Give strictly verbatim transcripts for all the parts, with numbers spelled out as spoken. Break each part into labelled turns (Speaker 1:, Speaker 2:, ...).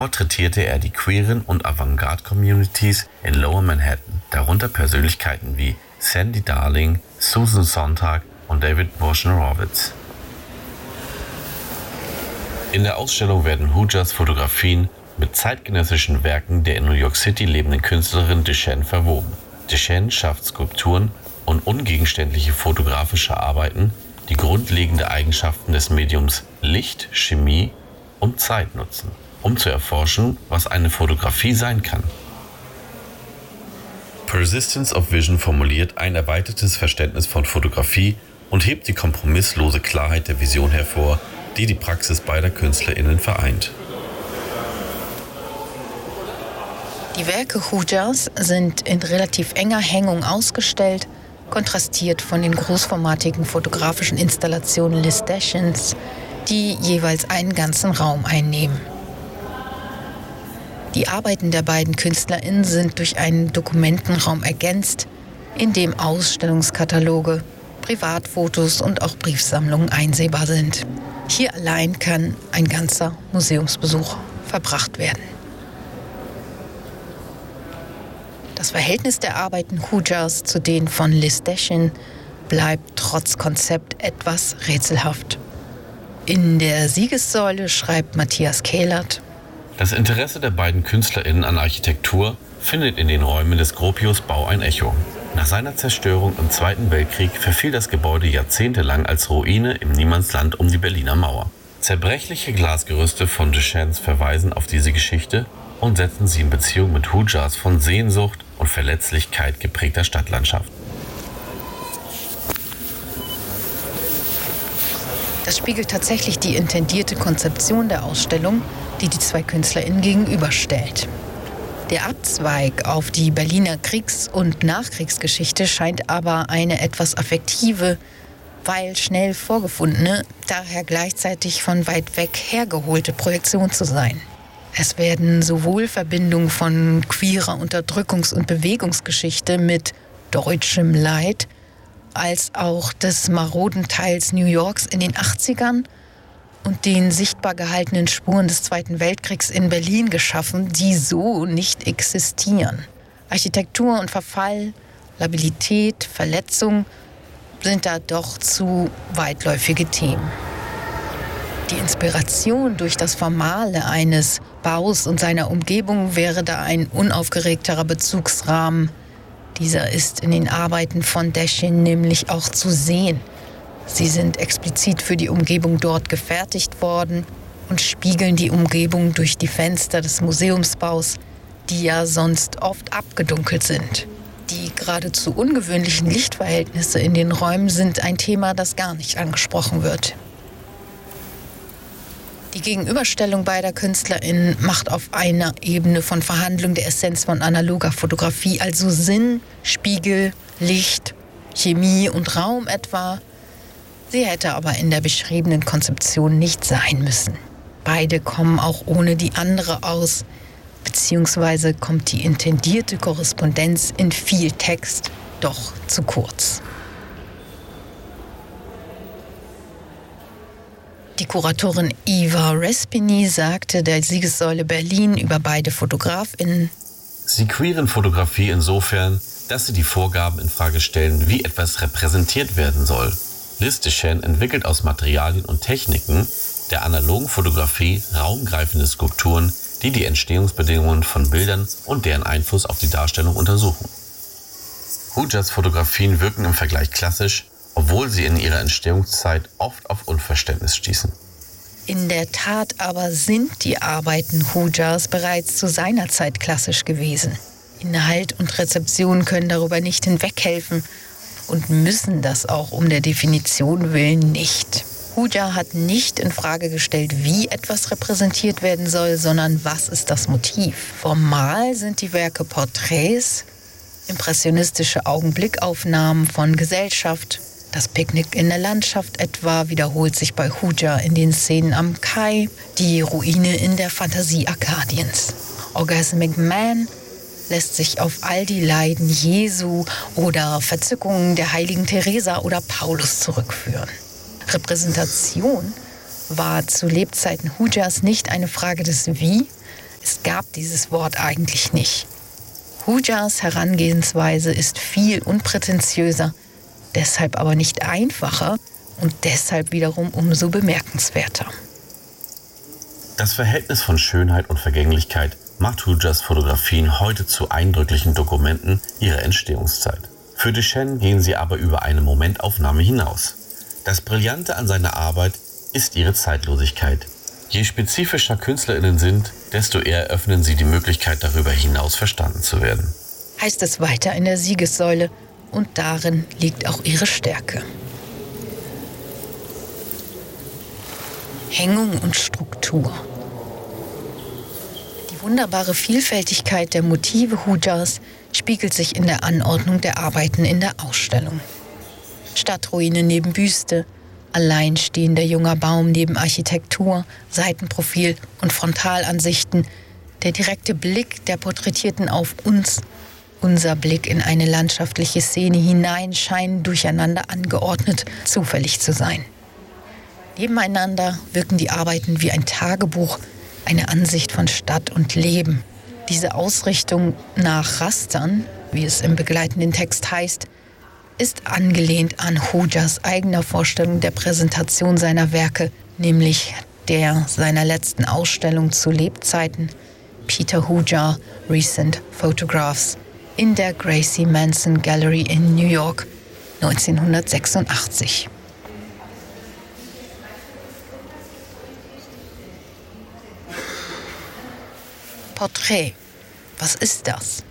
Speaker 1: porträtierte er die queeren und Avantgarde-Communities in Lower Manhattan, darunter Persönlichkeiten wie Sandy Darling, Susan Sontag und David Wojnarowicz. In der Ausstellung werden Hoojas Fotografien mit zeitgenössischen Werken der in New York City lebenden Künstlerin Duchenne verwoben. Duchenne schafft Skulpturen und ungegenständliche fotografische Arbeiten, die grundlegende Eigenschaften des Mediums Licht, Chemie und Zeit nutzen, um zu erforschen, was eine Fotografie sein kann. Persistence of Vision formuliert ein erweitertes Verständnis von Fotografie und hebt die kompromisslose Klarheit der Vision hervor, die die Praxis beider KünstlerInnen vereint.
Speaker 2: Die Werke Hoojas sind in relativ enger Hängung ausgestellt, kontrastiert von den großformatigen fotografischen Installationen Liz Deschens, die jeweils einen ganzen Raum einnehmen. Die Arbeiten der beiden KünstlerInnen sind durch einen Dokumentenraum ergänzt, in dem Ausstellungskataloge, Privatfotos und auch Briefsammlungen einsehbar sind. Hier allein kann ein ganzer Museumsbesuch verbracht werden. Das Verhältnis der Arbeiten Hoojas zu denen von Liz Deschen bleibt trotz Konzept etwas rätselhaft. In der Siegessäule schreibt Matthias Kehlert:
Speaker 1: Das Interesse der beiden KünstlerInnen an Architektur findet in den Räumen des Gropius-Bau ein Echo. Nach seiner Zerstörung im Zweiten Weltkrieg verfiel das Gebäude jahrzehntelang als Ruine im Niemandsland um die Berliner Mauer. Zerbrechliche Glasgerüste von Duchennes verweisen auf diese Geschichte und setzen sie in Beziehung mit Hoojas von Sehnsucht und Verletzlichkeit geprägter Stadtlandschaft.
Speaker 2: Das spiegelt tatsächlich die intendierte Konzeption der Ausstellung, die die zwei KünstlerInnen gegenüberstellt. Der Abzweig auf die Berliner Kriegs- und Nachkriegsgeschichte scheint aber eine etwas affektive, weil schnell vorgefundene, daher gleichzeitig von weit weg hergeholte Projektion zu sein. Es werden sowohl Verbindungen von queerer Unterdrückungs- und Bewegungsgeschichte mit deutschem Leid als auch des maroden Teils New Yorks in den achtzigern und den sichtbar gehaltenen Spuren des Zweiten Weltkriegs in Berlin geschaffen, die so nicht existieren. Architektur und Verfall, Labilität, Verletzung sind da doch zu weitläufige Themen. Die Inspiration durch das Formale eines Baus und seiner Umgebung wäre da ein unaufgeregterer Bezugsrahmen. Dieser ist in den Arbeiten von Deschen nämlich auch zu sehen. Sie sind explizit für die Umgebung dort gefertigt worden und spiegeln die Umgebung durch die Fenster des Museumsbaus, die ja sonst oft abgedunkelt sind. Die geradezu ungewöhnlichen Lichtverhältnisse in den Räumen sind ein Thema, das gar nicht angesprochen wird. Die Gegenüberstellung beider KünstlerInnen macht auf einer Ebene von Verhandlung der Essenz von analoger Fotografie, also Sinn, Spiegel, Licht, Chemie und Raum etwa. Sie hätte aber in der beschriebenen Konzeption nicht sein müssen. Beide kommen auch ohne die andere aus, beziehungsweise kommt die intendierte Korrespondenz in viel Text doch zu kurz. Die Kuratorin Eva Respini sagte der Siegessäule Berlin über beide FotografInnen:
Speaker 1: Sie queeren Fotografie insofern, dass sie die Vorgaben in Frage stellen, wie etwas repräsentiert werden soll. Liz Deschen entwickelt aus Materialien und Techniken der analogen Fotografie raumgreifende Skulpturen, die die Entstehungsbedingungen von Bildern und deren Einfluss auf die Darstellung untersuchen. Hoojas Fotografien wirken im Vergleich klassisch, obwohl sie in ihrer Entstehungszeit oft auf Unverständnis stießen.
Speaker 2: In der Tat aber sind die Arbeiten Hoojas bereits zu seiner Zeit klassisch gewesen. Inhalt und Rezeption können darüber nicht hinweghelfen und müssen das auch um der Definition willen nicht. Hooja hat nicht in Frage gestellt, wie etwas repräsentiert werden soll, sondern was ist das Motiv. Formal sind die Werke Porträts, impressionistische Augenblickaufnahmen von Gesellschaft. Das Picknick in der Landschaft etwa wiederholt sich bei Hooja in den Szenen am Kai, die Ruine in der Fantasie Arkadiens. Orgasmic Man lässt sich auf all die Leiden Jesu oder Verzückungen der heiligen Teresa oder Paulus zurückführen. Repräsentation war zu Lebzeiten Hoojas nicht eine Frage des Wie, Es gab dieses Wort eigentlich nicht. Hujars Herangehensweise ist viel unprätentiöser, deshalb aber nicht einfacher und deshalb wiederum umso bemerkenswerter.
Speaker 1: Das Verhältnis von Schönheit und Vergänglichkeit macht Hujars Fotografien heute zu eindrücklichen Dokumenten ihrer Entstehungszeit. Für Duchenne gehen sie aber über eine Momentaufnahme hinaus. Das Brillante an seiner Arbeit ist ihre Zeitlosigkeit. Je spezifischer KünstlerInnen sind, desto eher öffnen sie die Möglichkeit, darüber hinaus verstanden zu werden.
Speaker 2: Heißt es weiter in der Siegessäule, und darin liegt auch ihre Stärke. Hängung und Struktur. Die wunderbare Vielfältigkeit der Motive Hujars spiegelt sich in der Anordnung der Arbeiten in der Ausstellung. Stadtruine neben Büste, alleinstehender junger Baum neben Architektur, Seitenprofil und Frontalansichten, der direkte Blick der Porträtierten auf uns, unser Blick in eine landschaftliche Szene hinein, scheinen durcheinander angeordnet zufällig zu sein. Nebeneinander wirken die Arbeiten wie ein Tagebuch, eine Ansicht von Stadt und Leben. Diese Ausrichtung nach Rastern, wie es im begleitenden Text heißt, ist angelehnt an Hujars eigener Vorstellung der Präsentation seiner Werke, nämlich der seiner letzten Ausstellung zu Lebzeiten, Peter Hujar Recent Photographs, in der Gracie Manson Gallery in New York neunzehnhundertsechsundachtzig. Porträt. Was ist das?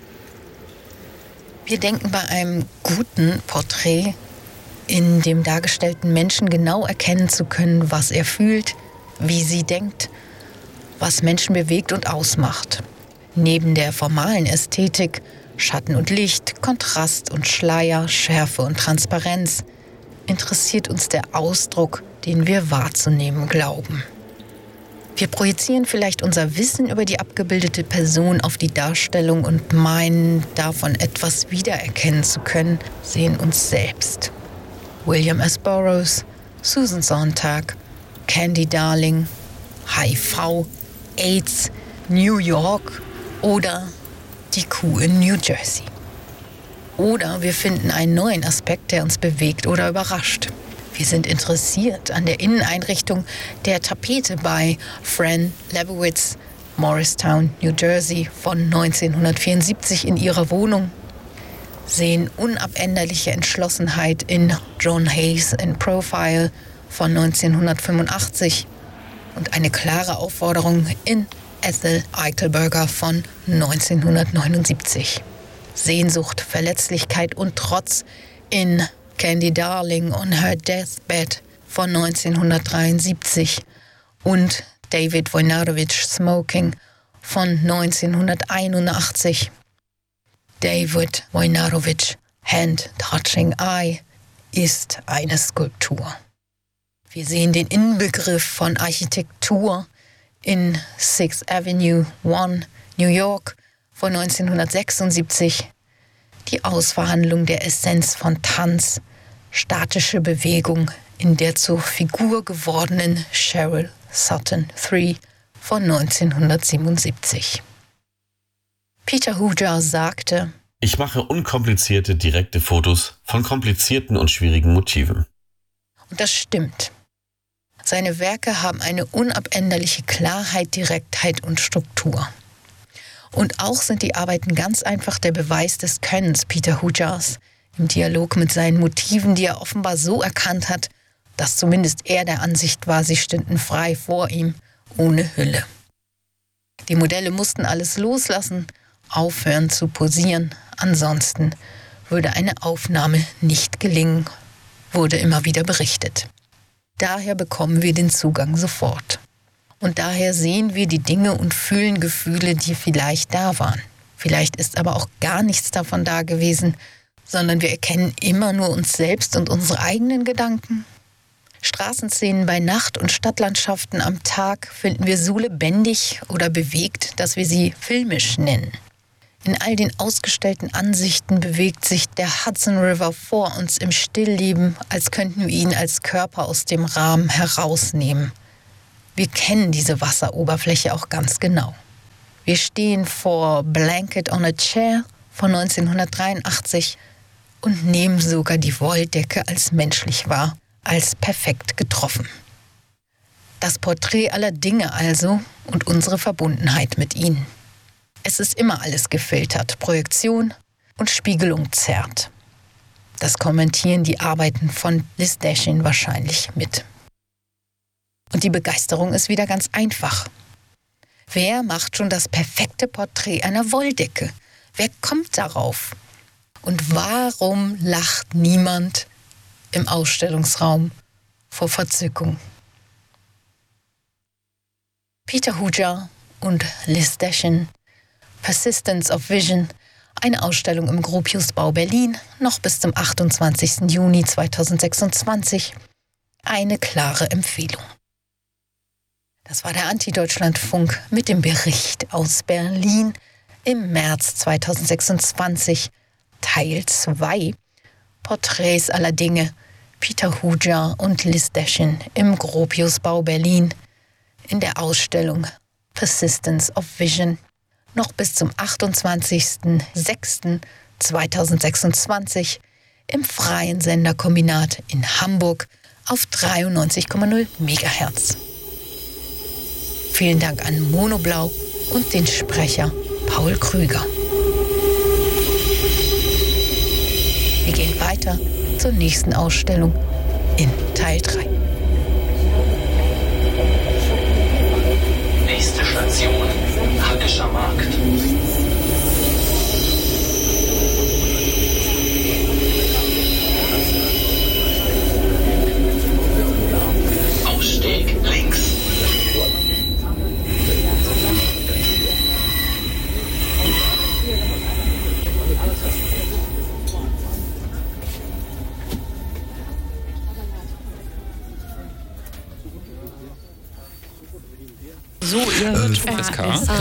Speaker 2: Wir denken bei einem guten Porträt, in dem dargestellten Menschen genau erkennen zu können, was er fühlt, wie sie denkt, was Menschen bewegt und ausmacht. Neben der formalen Ästhetik, Schatten und Licht, Kontrast und Schleier, Schärfe und Transparenz, interessiert uns der Ausdruck, den wir wahrzunehmen glauben. Wir projizieren vielleicht unser Wissen über die abgebildete Person auf die Darstellung und meinen, davon etwas wiedererkennen zu können, sehen uns selbst. William S. Burroughs, Susan Sontag, Candy Darling, H I V, AIDS, New York oder die Kuh in New Jersey. Oder wir finden einen neuen Aspekt, der uns bewegt oder überrascht. Wir sind interessiert an der Inneneinrichtung der Tapete bei Fran Lebowitz, Morristown, New Jersey von neunzehnhundertvierundsiebzig in ihrer Wohnung, sehen unabänderliche Entschlossenheit in John Hayes in Profile von neunzehnhundertfünfundachtzig und eine klare Aufforderung in Ethel Eichelberger von neunzehnhundertneunundsiebzig. Sehnsucht, Verletzlichkeit und Trotz in Candy Darling on Her Deathbed von neunzehnhundertdreiundsiebzig und David Wojnarowicz Smoking von neunzehnhunderteinundachtzig. David Wojnarowicz Hand Touching Eye ist eine Skulptur. Wir sehen den Inbegriff von Architektur in Sixth Avenue One, New York von neunzehnhundertsechsundsiebzig, die Ausverhandlung der Essenz von Tanz, statische Bewegung in der zur Figur gewordenen Cheryl Sutton drei von neunzehnhundertsiebenundsiebzig. Peter Hujar sagte:
Speaker 1: Ich mache unkomplizierte, direkte Fotos von komplizierten und schwierigen Motiven.
Speaker 2: Und das stimmt. Seine Werke haben eine unabänderliche Klarheit, Direktheit und Struktur. Und auch sind die Arbeiten ganz einfach der Beweis des Könnens Peter Hujars im Dialog mit seinen Motiven, die er offenbar so erkannt hat, dass zumindest er der Ansicht war, sie stünden frei vor ihm, ohne Hülle. Die Modelle mussten alles loslassen, aufhören zu posieren, ansonsten würde eine Aufnahme nicht gelingen, wurde immer wieder berichtet. Daher bekommen wir den Zugang sofort. Und daher sehen wir die Dinge und fühlen Gefühle, die vielleicht da waren. Vielleicht ist aber auch gar nichts davon da gewesen, sondern wir erkennen immer nur uns selbst und unsere eigenen Gedanken. Straßenszenen bei Nacht und Stadtlandschaften am Tag finden wir so lebendig oder bewegt, dass wir sie filmisch nennen. In all den ausgestellten Ansichten bewegt sich der Hudson River vor uns im Stillleben, als könnten wir ihn als Körper aus dem Rahmen herausnehmen. Wir kennen diese Wasseroberfläche auch ganz genau. Wir stehen vor Blanket on a Chair von neunzehnhundertdreiundachtzig und nehmen sogar die Wolldecke als menschlich wahr, als perfekt getroffen. Das Porträt aller Dinge also und unsere Verbundenheit mit ihnen. Es ist immer alles gefiltert, Projektion und Spiegelung zerrt. Das kommentieren die Arbeiten von Liz Dashin wahrscheinlich mit. Und die Begeisterung ist wieder ganz einfach. Wer macht schon das perfekte Porträt einer Wolldecke? Wer kommt darauf? Und warum lacht niemand im Ausstellungsraum vor Verzückung? Peter Hujar und Liz Dashin, Persistence of Vision, eine Ausstellung im Gropiusbau Berlin, noch bis zum achtundzwanzigsten Juni zweitausendsechsundzwanzig. Eine klare Empfehlung. Das war der Anti-Deutschlandfunk mit dem Bericht aus Berlin im März zweitausendsechsundzwanzig, Teil zwei. Porträts aller Dinge, Peter Hujar und Liz Dashin im Gropiusbau Berlin in der Ausstellung Persistence of Vision. Noch bis zum achtundzwanzigsten sechsten zweitausendsechsundzwanzig im freien Senderkombinat in Hamburg auf dreiundneunzig Komma null Megahertz. Vielen Dank an Monoblau und den Sprecher Paul Krüger. Wir gehen weiter zur nächsten Ausstellung in Teil drei.
Speaker 3: Nächste Station, Hackescher Markt. Ausstieg links.
Speaker 4: So, ihr hört
Speaker 5: F S K.
Speaker 4: F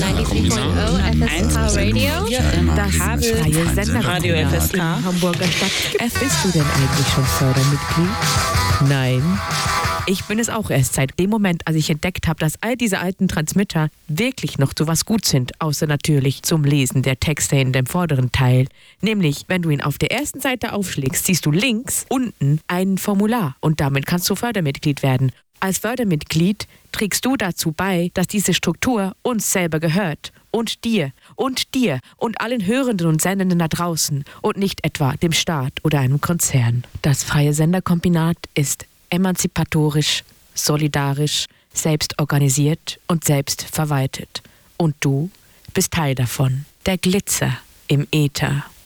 Speaker 4: S K Radio. Das freie Senderradio F S K. Hamburger Stadt. Bist du denn eigentlich schon Fördermitglied? Nein. Ich bin es auch erst seit dem Moment, als ich entdeckt habe, dass all diese alten Transmitter wirklich noch zu was gut sind, außer natürlich zum Lesen der Texte in dem vorderen Teil. Nämlich, wenn du ihn auf der ersten Seite aufschlägst, siehst du links unten ein Formular und damit kannst du Fördermitglied werden. Als Fördermitglied trägst du dazu bei, dass diese Struktur uns selber gehört. Und dir. Und dir. Und allen Hörenden und Sendenden da draußen. Und nicht etwa dem Staat oder einem Konzern. Das freie Senderkombinat ist emanzipatorisch, solidarisch, selbst organisiert und selbst verwaltet. Und du bist Teil davon. Der Glitzer im Äther.